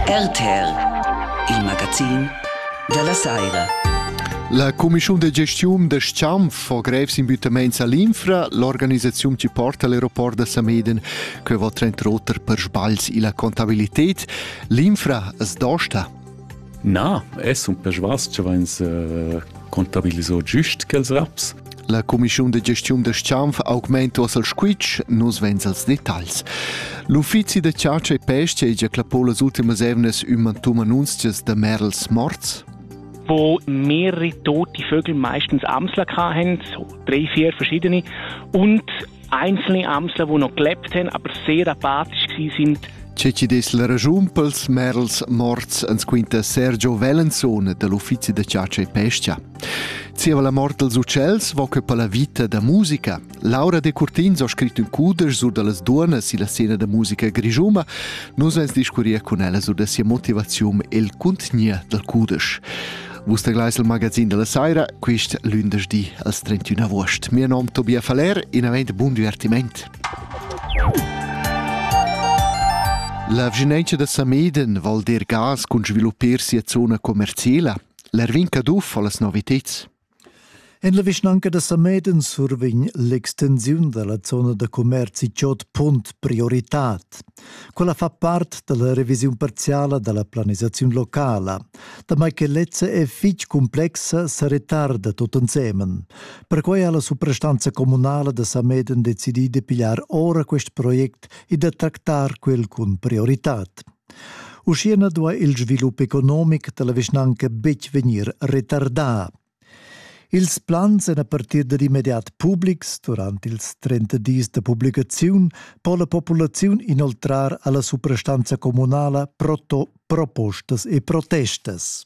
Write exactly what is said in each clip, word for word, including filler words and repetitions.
R T R, il magazin della Saira. La Commissione de Gestione de Sciamf fa greves imbutaments all'infra, l'organizzazione ci porta all'aeroport de Sameden che va trentrotter per sbalz e la contabilità. L'infra es dosta. No, es un per sbalz ci vens uh, contabilizzò giust che els raps. La Commissione de Gestione de Sciamf augmenta al squitch, nus vens als dettagls. L'uffici de Ciaccia e Pesce e già clapò les ultimas evnes un mantum annunzias de Merls morts. Wo mehrere tote Vögel, meistens Amsler hatten, so drei, vier verschiedene, und einzelne Amsler, die noch gelebt haben, aber sehr apathisch waren. Ceci des la ragiun pels Merls morts ans quinta Sergio Valenson dell'Uffici de Ciaccia e Pescia. Zieva la mort dels uccels vo che per la vita da musica. Laura De Curtins ha scritto un cuder sur delles duonas e la scena da musica grigiuma. Nus vens discuria con ella sur da sia motivazione e il contenia del cuder. Vuste gleis il magazin della Saira, quist lunedì als trentuno agosto. Mio nome Tobia Faler, in avent buon divertiment. La vicinanza de Sameden vol der gas con svilupparsi a zona commerciale. L'ervinca duff alle novità. En la vicinanca de Sameden survegn l'extensiun de la zona de commerci ciot punt prioritat. Quella fa part de la revisiun parziala de la planizaziun locala, da mai che lezza è fich complexa se retarda tot insemen. Per cui alla suprastanza comunale de Sameden decidi de pigliar ora quest project e de tractar quel con prioritat. Usciena dua il sviluppo economic de la vicinanca bec venir retardà. Ils plans sono a partir dell'immediat publics durant ils trenta dis de publicaziun per la popolazione inoltrar alla suprastanza comunala proto propostas e protestas.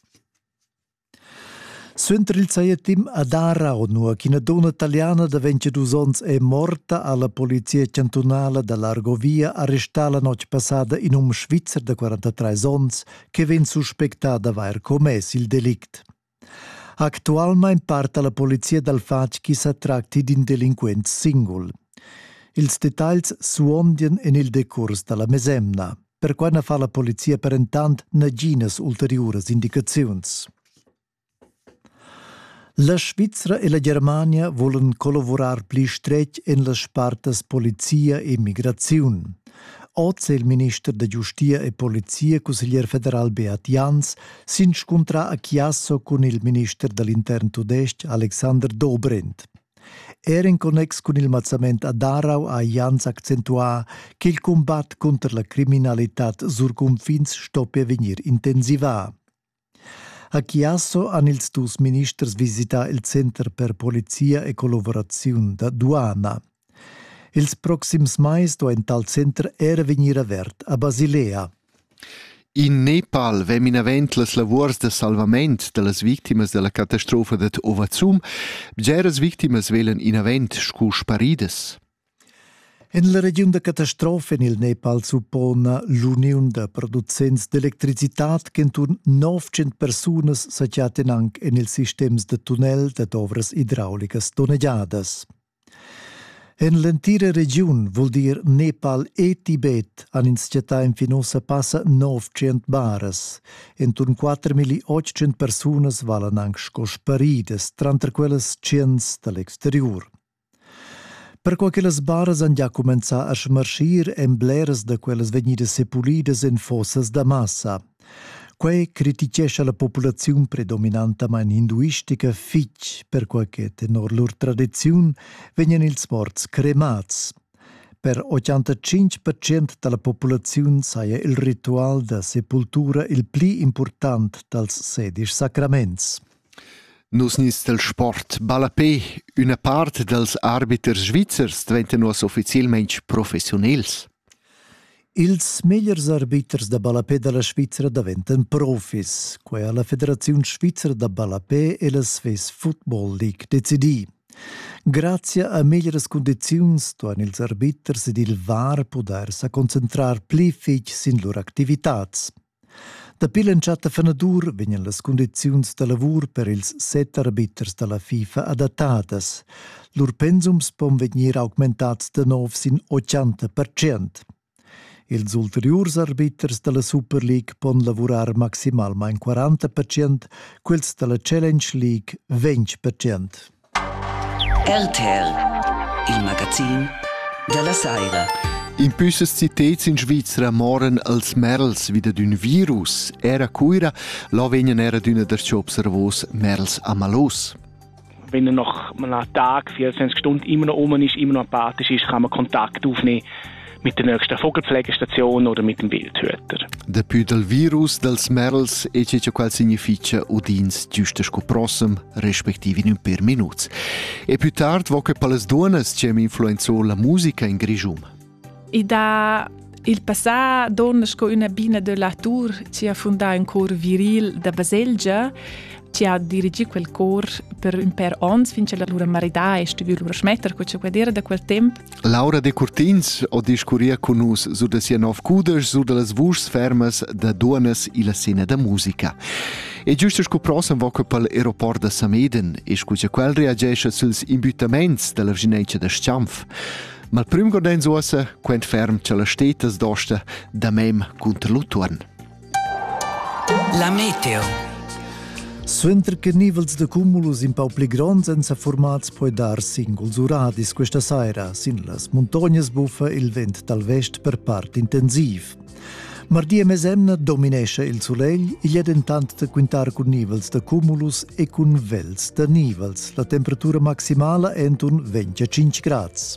Suentre il saietim ad Arau, nua ch'ina donna italiana de ventidus ons è morta alla polizia cantonale dell'Argovia arrestata la notte passata in un svizzer de quarantatré ons che ven suspectada aver commesso il delict. Actualmein parta la polizia dal fatg chi s'attratti d'in delinquent singul. Ils detalls suondien en il decurs dalla mesemna, per quai ne fa la polizia per intant naginas ulteriores indicaziuns. La Svizzera e la Germania volen collaborar pli stretg en las partas polizia e migraziun. Oggi il ministro de Giustia e Polizia, consigliere federal Beat Jans, si incontra a Chiasso con il ministro dell'Intern tudest, Alexander Dobrindt. Era in connex con il mazzamento ad Arau a Jans accentua che il combat contro la criminalità sur confins stoppi a venir intensiva. A Chiasso han ils dus ministers visita il Center per Polizia e Collaborazione da Duana. Ils proxims mais do en tal center era venir avert a Basilea. In Nepal vemin avent las lavors de salvament de las victimas de la catastrofa de Ovazum, bgeras victimas velen in avent scu sparides. En la region de catastrofe in il Nepal suppona l'union de producents d'electricitat che intorno novecento personas s'acciaten anche en il sistems de tunnel de dovras idraulicas doneggiadas. En l'entira region, vuol dir Nepal e Tibet, han insciatà in finosa passa novecento baras. Entun quattromila ottocento personas valen anche sco sparides, trantre quelles cents dall'exterior. Per quai che las baras han già començà a smarschir en bleras de quelles venidas sepulidas en fossas da massa. Quei criticesce la popolazione predominantemente hinduistica fitch, per quai che tenor lor tradizione vengono ils morts cremats. Per ottantacinque per cento della popolazione saia il ritual da sepultura il pli important dels sedis sacraments. Nus nis del sport. Balapé, una part dels arbiters svizzers diventen nus ufficialmente professionels. Ils megliers arbiters da balapé della Svizzera diventen profis, quei alla Federazione Svizzera da balapé e la Swiss Football League decidi. Grazie a meglieres condiziuns tuan ils arbiters ed il V A R podersa concentrar pli fich sin lor activitats. Da pilenciata fenadur venien las condiziuns de lavur per ils set arbiters della FIFA adattadas. Lur pensums pom venir augmentats de nov sin ottanta per cent. Ils ulteriurs arbiters della Super League pon lavorar maximalmein quaranta per cent, quels della Challenge League venti per cent. R T L, il magazin della Saira. In püsses citets in Svizra moren als merls wieder d'un virus. Era cuira, la venien era d'una der observos merls amalos. Wenn er nach einem Tag, vierundzwanzig Stunden immer noch um ist, immer noch apathisch ist, kann man Kontakt aufnehmen mit der nächsten Vogelpflegestation oder mit dem Wildhüter. De più del virus dels merls e c'è qual significa udins giusto sco prossem, respektive in un per minuts. E più tard vo che per les duonas c'è influenzò la musica in Grigium. E da il passà donnes con una bina de la tour ci ha fondato un cor viril da Baselgia, ci ha dirigito quel cor per un per ons finché la loro marità e stuvi loro smetter, cosa può dire da quel tempo. Laura de Curtins ho discuria con us su de sia nov cudes su de las vurs fermas da duonas e la scena da musica. E giusto sco prossem vo che per l'aeroport da Sameden e scuce quel reagesce suls imbutaments della vicinanza da Sciamf. Ma il primo godenz ossa, quent ferm c'è la stetas d'osta da mem contra l'uturn. La meteo. Suenter che nivels de cumulus in pau pli gronds enza formats puoi dar singuls uradis questa saira, sin las montagnas buffa il vent dal vest per part intensiv. Mardia mesemna dominesce il solegl, il è dentant de quintar con nivels de cumulus e con vels de nivels. La temperatura maximala è un venticinque gradi.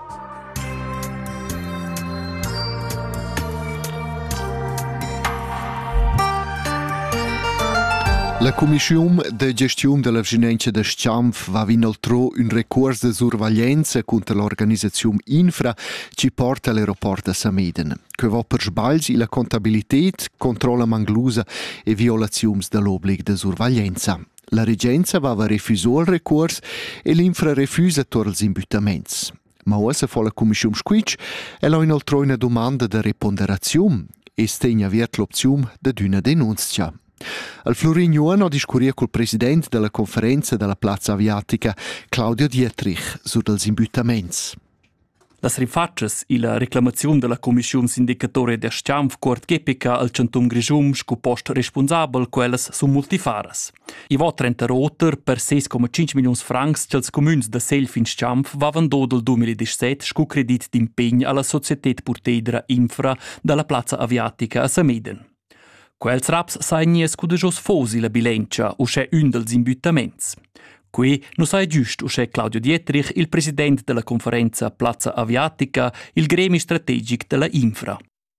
La Commissione de Gestione della Vicinanza de Sciamf va inoltre un recurs de surveglianza contro l'organizzazione Infra ci porta all'aeroporto a Sameden, che va per sbalzi la contabilità, controlla manglusa e violazioni dell'obbligo de surveglianza. La regenza va a refusare il recurs e l'Infra refusa tutti gli imbutamenti. Ma ora fa la Commissione Squitch e la inoltre una domanda de reponderazione e stegna viet l'opzione de una denunzia. Al Florignon ho discuria col presidente della conferenza della Plaza Aviatica, Claudio Dietrich, su dels imbutaments. Las rifaccias e la reclamazione della Commissione Sindicatore de Sciamf Court G P K al Centum Grigium sco post responsabel quelles su multifaras. I vo trenta roter per sei virgola cinque milioni francs ch'els communs da Self in Sciamf vavan do del duemiladiciassette sco credit d'impegn alla Societet Purtedra Infra dalla Plaza Aviatica a Sameden. Quels raps sain nies cu de jos fosi la bilancia usce un dels imbutaments. Qui non sai giust usce Claudio Dietrich, il president della conferenza Plaza Aviatica, il gremi strategic della Infra.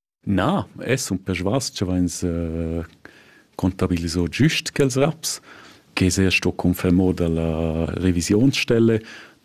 Na, es un per schwas, che vains uh, contabiliso giust quels raps, che se sto confermo dalla revisionsstelle,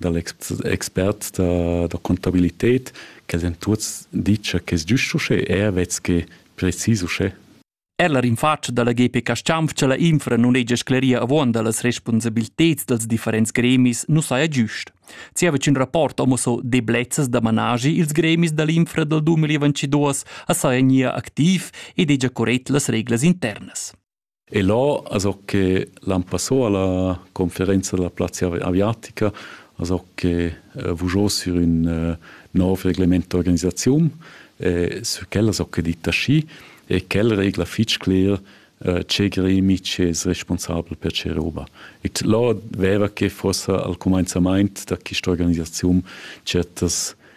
dall'expert da, da contabilität, che sen tuts dice che es giust usce, er vez che precis usce. Er la rinfaccia dalla G P K Sciamf che la Infra non è scleria avon dallas responsabilitets dels differents gremis non saia giust. Si aveva un rapport omo so deblezzas da managi ils gremis dall'Infra del duemilaventidue a saia nia activ ed è già corrett las reglas internas. E là, also che l'anno passato alla conferenza della Plaza Aviatica, also che uh, vujò sur un uh, nuovo reglamento d'organizzazione, eh, su quella so che dita sci, e quella regola fitch clear uh, c'è gremi c'è responsabile per c'è roba. E là vera che forse al cominciamento da questa organizzazione certe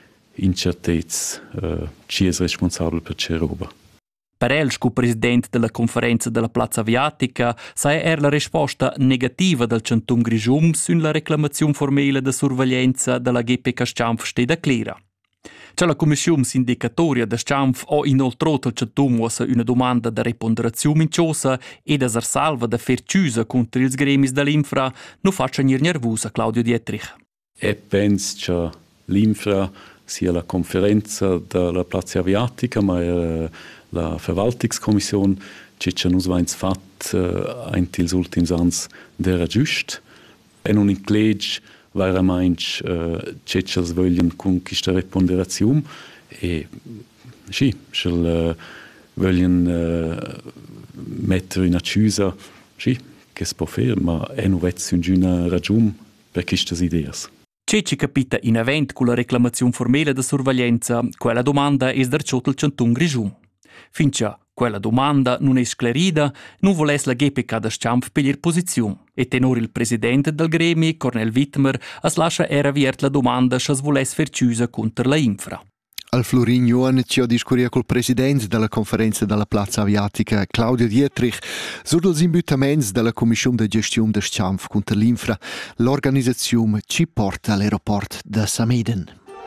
incertezze uh, c'è responsabile per c'è roba. Per el, sco president della conferenza della Plaza Aviatica, sai er la risposta negativa del Centum Grigium sun la reclamazione formale de sorveglianza della G P K Sciamf steda clara. C'è la Commissione Sindicatoria de Sciamf ha inoltre il Centum usa una domanda de reponderazione inciosa e da salva da fer chiusa contro ils gremis dell'Infra non faccia nir nervosa Claudio Dietrich. E penso che l'Infra sia la conferenza della Plaza Aviatica, ma è la Verwaltungskommission, che ci hanno fatto uh, in tils ultims ans d'era giust. E non in clegge veramente uh, che ci vogliono con questa reponderazione e sì, ci uh, vogliono uh, mettere in accusa, sì, che si può fare, ma è non una ragione per queste idee. C'è ci capita in event con la reclamazione formale de sorveglianza, quella domanda è dar ciottel Cantun Grischun. Finché quella domanda non è sclerida, non volesse la G P K da Sciamf per ir posizione. E tenor il presidente del gremi, Cornel Wittmer, as lascia era viert la domanda se es volesse fer chiusa contro la infra. Al Florin Joan ci ho discuria col presidente della conferenza della Plaza Aviatica, Claudio Dietrich, sur dels imbutaments della Commissione de Gestione de Sciamf contro l'Infra. L'organizzazione ci porta all'aeroport de Sameden.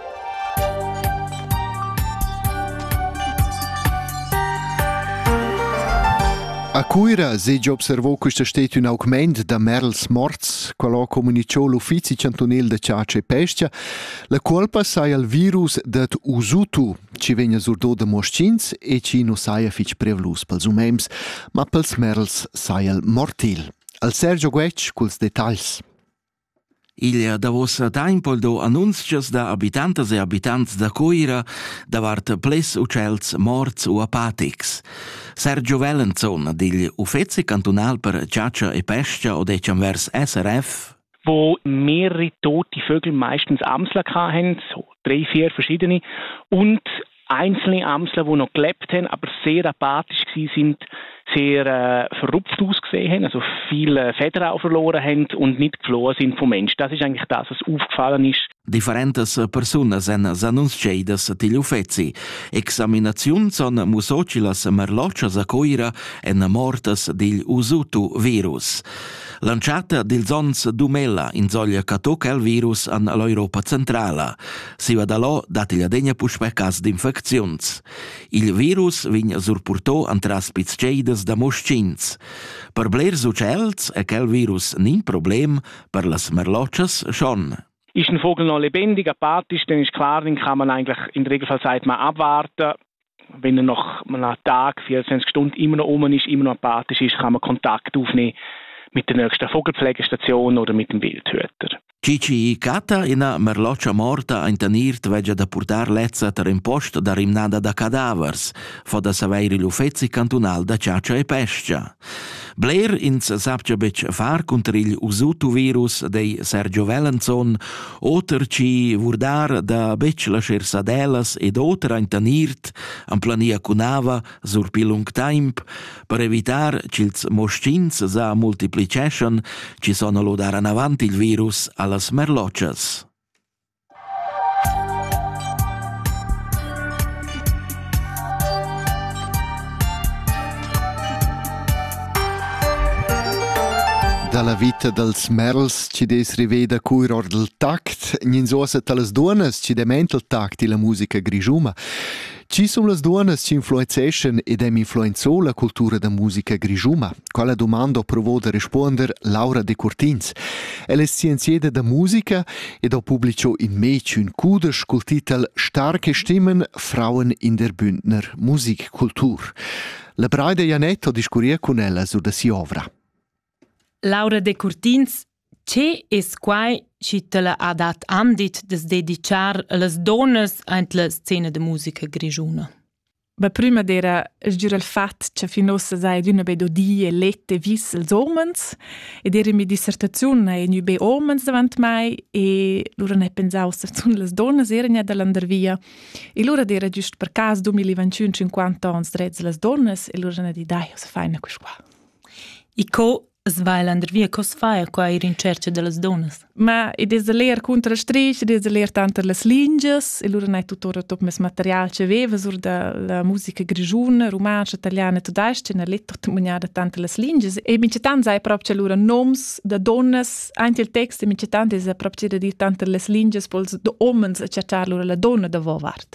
A Cuira si già observò che c'è stato un aumento da merls morts, quello comunicò l'ufficio cantonale de Ciace e Pescia. La colpa sai al virus dat Usutu, ci vegna surdo de moscins e ci non sai a fitch prevlus pels umems, ma pels merls sai al mortil. Al Sergio Guec culs detalls. Il davos tempo do annunzias da abitantes e abitants da Cuira davart ples uccells morts o apatics. Sergio Wellenzon, degli Uffizi cantonal per Ciacia e Pescia o decem vers S R F, wo mehrere tote Vögel meistens Amsler hatten, so drei, vier verschiedene, und einzelne Amsler, die noch gelebt haben, aber sehr apathisch sind, sehr äh, verrupft ausgesehen haben, also viele Federn auch verloren haben und nicht geflohen sind vom Mensch. Das ist eigentlich das, was aufgefallen ist. Differentes personas en annunciadas til uffizi. Examinaziun son musocilas merlocias a Coira en mortas del Usutu virus. Lanciata dil zons Dumella in zoglia che tocca il virus an l'Europa centrala. Si va da là datiglia degna puspè cas d'infeczions. Il virus vigna surpurtò an traspizceidas da moscins. Per blers uccells è quel virus nin problem, per las merlocias schon. Ist ein Vogel noch lebendig, apathisch, dann ist klar, dann kann man eigentlich, in der Regelfall sagt man abwarten. Wenn er nach einem Tag, vierundzwanzig Stunden immer noch um ist, immer noch apathisch ist, kann man Kontakt aufnehmen mit der nächsten Vogelpflegestation oder mit dem Wildhüter. Cici Cata ina merloccia morta intenirt veggia da portar lezza ter impost da rimnada da cadavers, fo da saveiri l'uffezi cantonal da Ciacia e Pescia. Blair ins sapcia bec far contra il Usutu virus dei Sergio Wellenzon, oter ci vurdar da bec lascer sadelas ed oter intenirt am plania cunava sur pi lung temp, per evitar cils moscins sa multiplicession ci sono lodaran avanti il virus las merlocias. Dalla vita dels merls ci des riveda cuiror del tact, ninsosa talas duonas ci dementa il tact e la musica grigiuma. Ci sono le donne che influenzano ed hem influenzò la cultura da musica grigiuma? Quella domanda provò di rispondere Laura De Curtins. Ella è scienziata da musica ed ha pubblicato in Mech un Kudisch col titolo Starke Stimmen, Frauen in der Bündner Musikkultur. La Braida Janetta ha discuria con ella su da si ovra. Laura De Curtins, c'è es quai ci te la ha dat andit des dedicar las donnes ant la scena de musica grigiuna? Ma prima d'era sgira il fat che finossa sai d'una be dodi e lette vis els omens ed era mi dissertazione e nu be omens davant mai e lura ne pensau se sun las donnes erano ja dall'andervia e lura d'era giust per cas duemilaventuno cinquanta ans drets las donnes e lura ne di dai se faina quis qua. I co Svailander, via cos fai qua ir in cerca delle donnes? Ma ed es a leer contra strisce, ed es a leer tanto las linges, e lura nei tuttora top mes material che aveva sur da la musica grigiuna, romancia, italiana, tedesca, ne letto testimoniada tanto las linges, e mince tant sai proprio lura noms da donnes, anche il text, e mince tant es proprio da dir tanto las linges, pols da omens a cercar lura la donna da vo vart.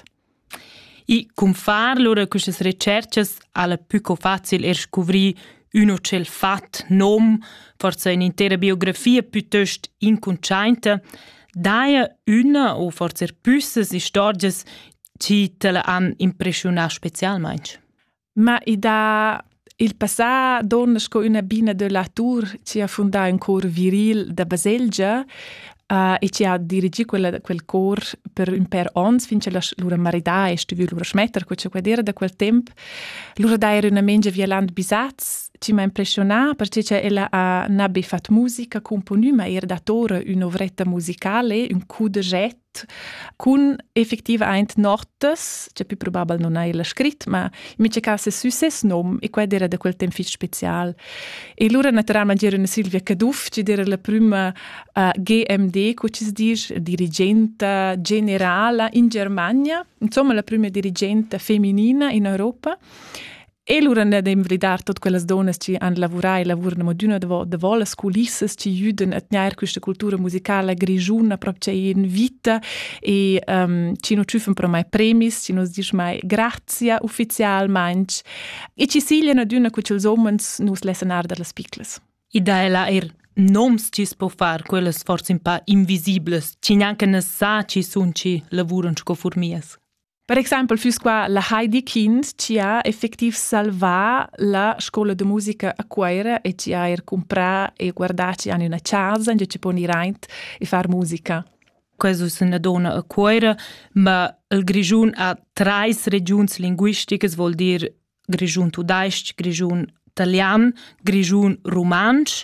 I cum far lura queste ricerches alla più facile er scovri uno c'è il fat, nom, forse un'intera biografia piuttosto inconciante, daia una o forse püsses istorges ci te la han impressionat specialmente. Ma i da il passà donnes co una bina de la tour ci ha fondato un cor viril da Baselgia Uh, e ci ha dirigito quella, quel cor per un per ons finché la lura marità e stuvi lura schmetter, quel che era da quel tempo. Lura da era una mengia violant bisats ci m'ha impressionà perché ella ha n'abbia fatto musica, componù, ma era datore un'ovretta musicale, un coup de jet, con effettivamente notes, c'è più probabile non ha scritto, ma invece caso success nom, e qua era da quel tempo speciale. E allora naturalmente era una Silvia Caduff, ci era la prima uh, G M D, come si dice, dirigente generale in Germania, insomma la prima dirigente femminina in Europa. E allora ne dem validar tutte quelle donne che hanno lavorato e lavorano d'una de volle culisse ci aiutano a tenere questa cultura musicale grigiuna proprio in vita e um, ci non ci fanno per mai premi, ci non dicono mai grazie ufficialmente e ci sigliano d'una che els omens non lasciano arder le piccole. E da ella er noms ci si può fare, quelle forse un po' invisibili, ci neanche ne sa ci sono ci lavorano con formies. Per esempio, fus qua la Heidi Kind ci ha effettiv salva la scuola di musica a Quaira e ci ha er comprà e guardaci in una casa in cui ci poni reint e far musica. Questo è una donna a Quaira, ma il Grigiun ha tre regioni linguistiche, vuol dire Grigiun tudaisch, Grigiun italian, Grigiun romansch.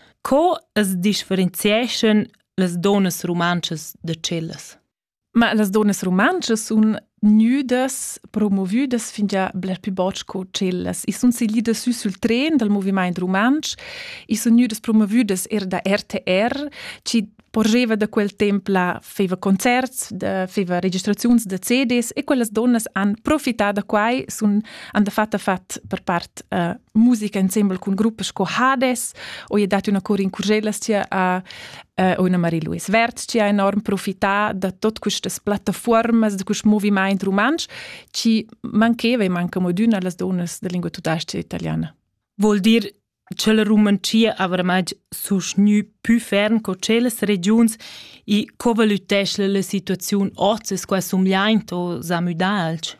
Co es differenziation las donnes romanches de celles? Ma las donnes romanches sun nudas, promovudas fin già bler più bocco celles. I sun salidas su sul tren del movimento romansch, i sun nudas promovudas er da R T R, ci porgeva da quel tempo la feva concerts, da feva registrazions de C Ds e quelles donnes han profitato da quai, sun han da fatta fat per part uh, musica insieme con gruppi sco Hades, o je dat una cor in Curgelas cia a uh, o una Marie-Louise Wert cia enorm profitato da tot quistas plataformas, da quist moviment romansch, ci mancheva e manca moduna las donnes de lingua tudascia italiana. Vuol dir che la romancia avrà mai susnu più fern con celles regions e come lutesce la situazione ozzes qua sumliaint o samudalch.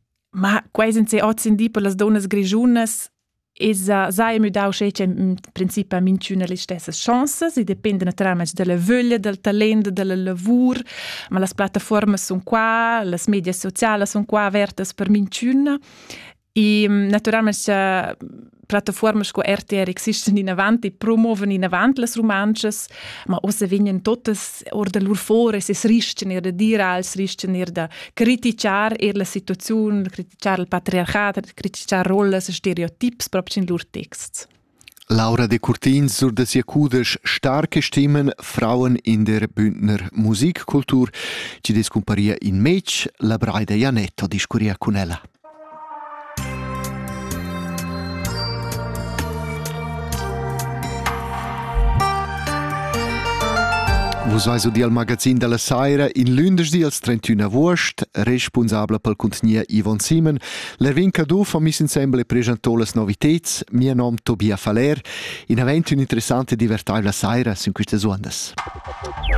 Ma quasi se ozzin di per las donnes grigiunas es a sai mudau schece in principio a minchuna le stesse chances, e dipende naturalmente della voglia, del talento, della lavur, ma las plataformas son qua, las media sociali son qua avertas per minchuna. E naturalmente plataformas co R T R existono in avanti e promuovono in avanti le romances, ma ossa vengono tutte or da loro fuori, se si rischiano da dire, als rischiano da criticare la situazione, criticare il patriarcato, criticare rolle, stereotipi proprio in loro texti. Laura de Curtins sur de sia cudes starke Stimmen Frauen in der Bündner Musikkultur, ci descomparia in Mech, la Braida Janetto discuria con ella. Vos vais udi al magazin della Saira in lundesdi als trentuno agost, responsabile pel contenia Yvonne Simon. L'Ervin Cadù fa mis ensemble presentò las novitets, mio nom Tobia Faler, in avent un interessante divertai la Saira sin queste ondas.